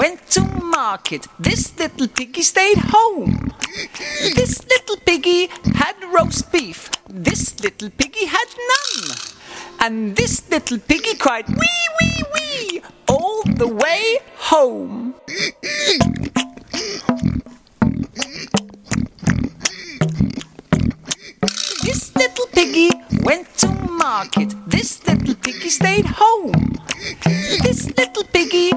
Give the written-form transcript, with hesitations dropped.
went to market. This little piggy stayed home. This little piggy had roast beef. This little piggy had none. And this little piggy cried, wee, wee, wee, all the way home. This little piggy went to market. This little piggy stayed home. This little piggy